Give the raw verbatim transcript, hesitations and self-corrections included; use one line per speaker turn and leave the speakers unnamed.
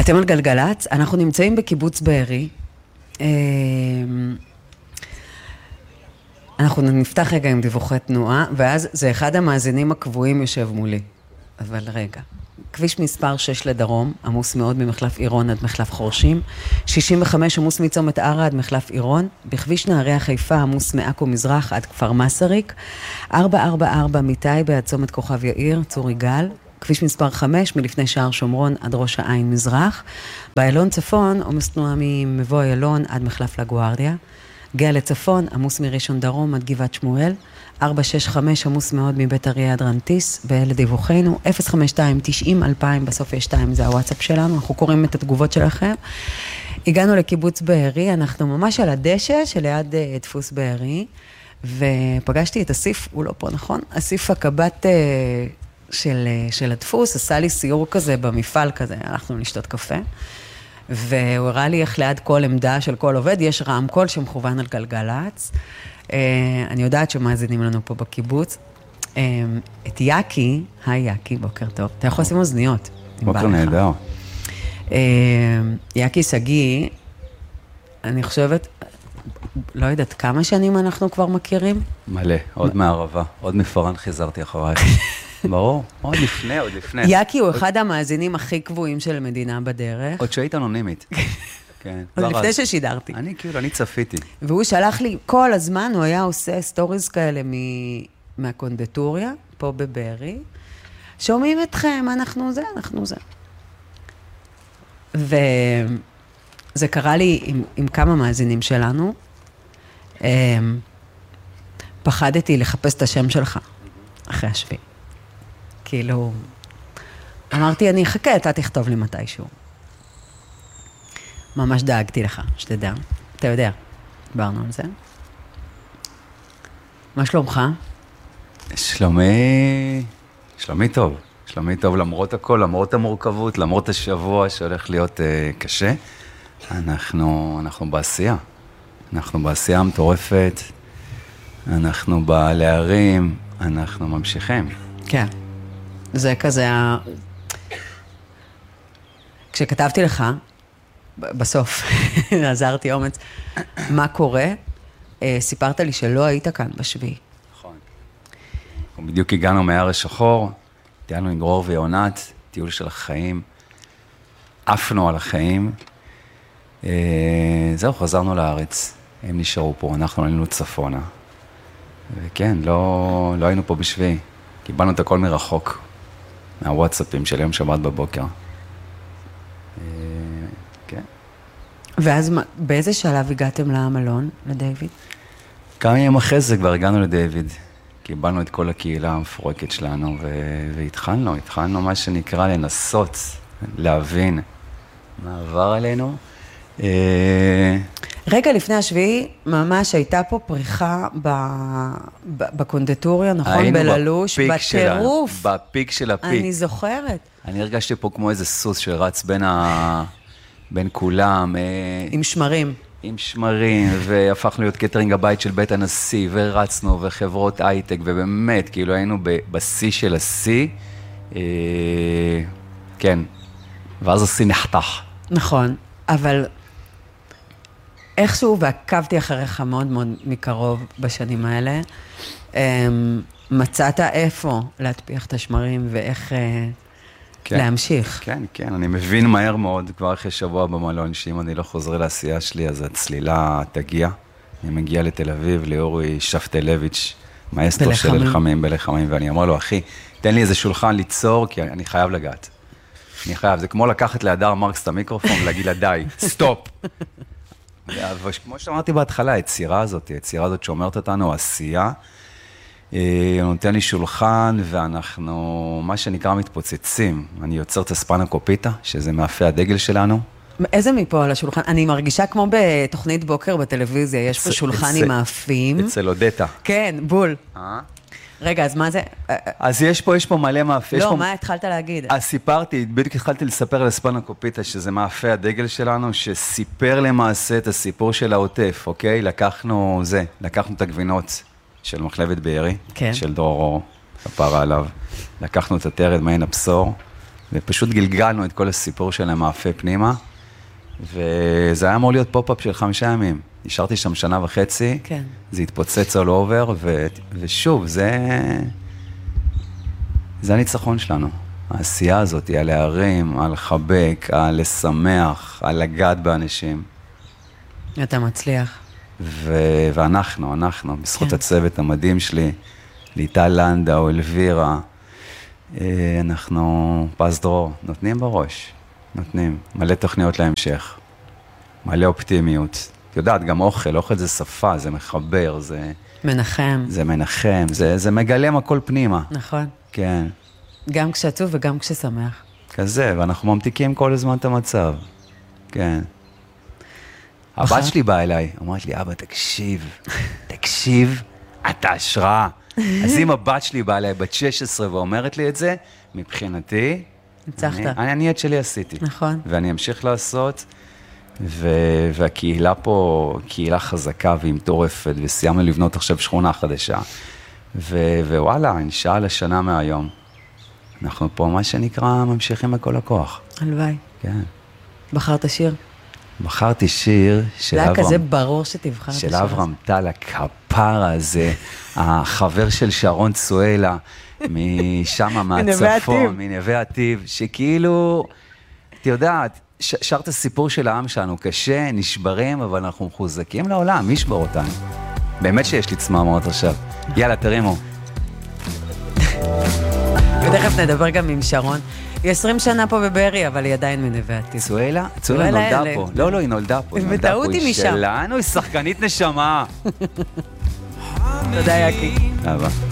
אתם על גלגלץ, אנחנו נמצאים בקיבוץ בארי. אנחנו נפתח רגע עם דיווחי תנועה, ואז זה אחד המאזינים הקבועים יושב מולי. אבל רגע. כביש מספר שש לדרום, עמוס מאוד ממחלף עירון עד מחלף חורשים, שישים וחמש עמוס מצומת ערה עד מחלף עירון, בכביש נהרי החיפה עמוס מעכו מזרח עד כפר מסריק, ארבע ארבע ארבע מטייבה עד צומת כוכב יאיר, צור יגאל, כביש מספר חמש מלפני שער שומרון עד ראש העין מזרח, באילון צפון עומס תנועה ממבוא איילון עד מחלף לגוארדיה, גאה לצפון עמוס מראשון דרום עד גבעת שמואל, ארבע שש חמש עמוס מאוד מבית אריה עד רנטיס, ואלה דיווחנו, אפס חמש שתיים תשעים אלפיים, בסוף יש שתיים, זה הוואטסאפ שלנו, אנחנו קוראים את התגובות שלכם. הגענו לקיבוץ בארי, אנחנו ממש על הדשא שליד uh, דפוס בארי, ופגשתי את אסיף, הוא לא פה נכון, אסיף הקב"ט uh, של, uh, של הדפוס, עשה לי סיור כזה במפעל כזה, הלכנו לשתות קפה, והוא הראה לי איך ליד כל עמדה של כל עובד, יש רמקול שמכוון על גלגלץ, אני יודעת שמאזינים לנו פה בקיבוץ. את יאקי, היי יאקי, בוקר טוב. אתה יכול לשים אוזניות.
בוקר נהדר.
יאקי סגי, אני חושבת, לא יודעת כמה שנים אנחנו כבר מכירים?
מלא, עוד מערבה, עוד מפרן חיזרתי אחרייך. ברור, עוד לפני, עוד לפני.
יאקי הוא אחד המאזינים הכי קבועים של מדינה בדרך.
עוד שהיית אנונימית. כן.
עוד לפני ששידרתי.
אני כאילו, אני צפיתי.
והוא שלח לי, כל הזמן הוא היה עושה סטוריז כאלה מהקונדטוריה, פה בבארי. שומעים אתכם, אנחנו זה, אנחנו זה. וזה קרה לי עם, עם כמה מאזינים שלנו. פחדתי לחפש את השם שלך, אחרי השביעי. כאילו, אמרתי, אני אחכה, אתה תכתוב לי מתישהו. ממש דאגתי לך, שתדע. אתה יודע, דיברנו על זה. מה שלומך?
שלומי, שלומי טוב. שלומי טוב למרות הכל, למרות המורכבות, למרות השבוע שהולך להיות uh, קשה. אנחנו, אנחנו בעשייה. אנחנו בעשייה מטורפת. אנחנו בלהרים, אנחנו ממשיכים.
כן. זה כזה ה... כשכתבתי לך, בסוף, עזרתי אומץ, מה קורה? סיפרת לי שלא היית כאן בשביעי.
נכון. בדיוק הגענו מהר השחור, טיילנו עם גרור ויונת, טיול של החיים, עפנו על החיים. זהו, חזרנו לארץ, הם נשארו פה, אנחנו עלינו צפונה. וכן, לא, לא היינו פה בשביעי, קיבלנו את הכל מרחוק, מהוואטסאפים של יום שבת בבוקר.
ואז באיזה שלב הגעתם למלון, לדיוויד?
כמה ימים אחרי זה כבר הגענו לדיוויד. קיבלנו את כל הקהילה המפורקת שלנו, והתחלנו, התחלנו מה שנקרא לנסות, להבין מה עבר עלינו.
רגע לפני השביעי, ממש הייתה פה פריחה בקונדטוריה, נכון? בללוש, בטירוף.
בפיק של הפיק.
אני זוכרת.
אני הרגשתי פה כמו איזה סוס שרץ בין ה... בין כולם.
עם שמרים.
עם שמרים, והפכנו להיות קטרינג הבית של בית הנשיא, ורצנו, וחברות הייטק, ובאמת, כאילו היינו בשיא של השיא. כן, ואז השיא נחתך.
נכון, אבל איכשהו, ועקבתי אחריך מאוד מאוד מקרוב בשנים האלה, מצאת איפה להטפיח את השמרים, ואיך... כן, להמשיך.
כן, כן, אני מבין מהר מאוד, כבר אחרי שבוע במלון, שאם אני לא חוזר לעשייה שלי, אז הצלילה תגיע. אני מגיע לתל אביב, לאורי שפטלביץ', מאסטרו של אלחמים, בלחמים, ואני אמר לו, אחי, תן לי איזה שולחן ליצור, כי אני חייב לגעת. אני חייב, זה כמו לקחת להדר מרקס את המיקרופון, ולהגיד לה, די, סטופ. וכמו שאמרתי בהתחלה, היצירה הזאת, היצירה הזאת שאומרת אותנו, עשייה, הוא נותן לי שולחן, ואנחנו, מה שנקרא, מתפוצצים. אני יוצר את הספנה קופיטה, שזה מאפה הדגל שלנו.
איזה מפה על השולחן? אני מרגישה כמו בתוכנית בוקר בטלוויזיה, יש פה שולחן עם מאפים.
אצל אודטה.
כן, בול. רגע, אז מה זה?
אז יש פה, יש פה מלא מאפה.
לא, מה התחלת להגיד?
אז סיפרתי, בדיוק התחלתי לספר על הספנה קופיטה, שזה מאפה הדגל שלנו, שסיפר למעשה את הסיפור של העוטף, אוקיי? לקחנו זה, לקחנו את הגבינות. של מחלבת בארי, כן. של דרור אור, כפרה עליו. לקחנו את הטרד מעין הבשור, ופשוט גלגלנו את כל הסיפור של המאפה פנימה, וזה היה אמור להיות פופ-אפ של חמישה ימים. נשארתי שם שנה וחצי,
כן.
זה התפוצץ all over, ו... ושוב, זה... זה הניצחון שלנו. העשייה הזאת, על להרים, על לחבק, על לשמח, על לגעת באנשים.
אתה מצליח.
ו... ואנחנו, אנחנו, בזכות
כן.
הצוות המדהים שלי, ליטל לנדאו, אלווירה, אנחנו פס דרור, נותנים בראש, נותנים, מלא תוכניות להמשך, מלא אופטימיות. את יודעת, גם אוכל, אוכל זה שפה, זה מחבר, זה...
מנחם.
זה מנחם, זה, זה מגלם הכל פנימה.
נכון.
כן.
גם כשעצוב וגם כששמח.
כזה, ואנחנו ממתיקים כל הזמן את המצב. כן. הבת שלי באה אליי, אמרת לי, אבא, תקשיב, תקשיב, אתה השראה. אז אם הבת שלי באה אליי בת שש עשרה ואומרת לי את זה, מבחינתי,
ניצחת.
אני, אני את שלי עשיתי.
נכון.
ואני אמשיך לעשות, ו, והקהילה פה, קהילה חזקה והיא מטורפת, וסיימנו לבנות עכשיו שכונה חדשה. ו, ווואלה, נשאר לשנה מהיום. אנחנו פה, מה שנקרא, ממשיכים בכל הכוח.
הלוואי.
כן.
בחרת שיר?
בחרתי שיר של אברהם.
זה היה כזה ברור שתבחר את השיר
של אברהם טל, הכפרה הזה, החבר של שרון צואלה, משם מהצפון, מנווה עתיב, שכאילו, אתה יודעת, שר את הסיפור של העם שלנו, קשה, נשברים, אבל אנחנו מחוזקים לעולם, מי ישבור אותנו? באמת שיש לי צמרמורת עכשיו. יאללה, תרימו.
ותכף נדבר גם עם שרון. היא עשרים שנה פה בברי, אבל היא עדיין מנווה עתיב.
צואלה? צואלה נולדה פה. לא, לא, היא נולדה פה.
בטעות היא משם.
היא שלנו, היא שחקנית נשמה.
תודה, יקי.
אהבה.